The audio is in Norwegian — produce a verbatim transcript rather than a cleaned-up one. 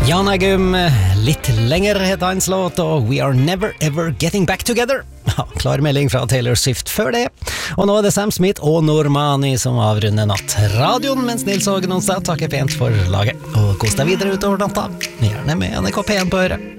Jan Eggum, litt lenger het hans låt, og We Are Never Ever Getting Back Together. Ja, klar melding fra Taylor Swift før det. Og nå er det Sam Smith og Normani som avrunder nattradioen, mens Nils Hågen Onsdag takker pent for laget. Og kos deg videre utover natta, gjerne med N R K P en på øret.